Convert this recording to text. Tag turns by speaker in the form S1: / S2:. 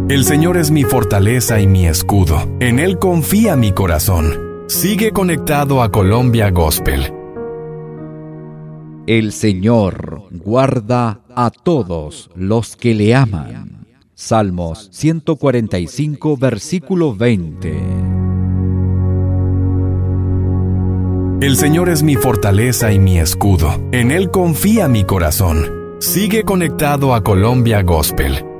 S1: El Señor es mi fortaleza y mi escudo. En Él confía mi corazón. Sigue conectado a Colombia Gospel.
S2: El Señor guarda a todos los que le aman. Salmos 145, versículo 20.
S1: El Señor es mi fortaleza y mi escudo. En Él confía mi corazón. Sigue conectado a Colombia Gospel.